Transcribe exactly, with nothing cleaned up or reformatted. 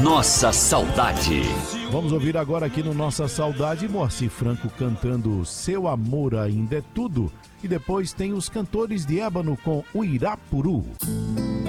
Nossa Saudade. Vamos ouvir agora aqui no Nossa Saudade Moacir Franco cantando Seu Amor Ainda é Tudo. E depois tem os Cantores de Ébano com o Irapuru.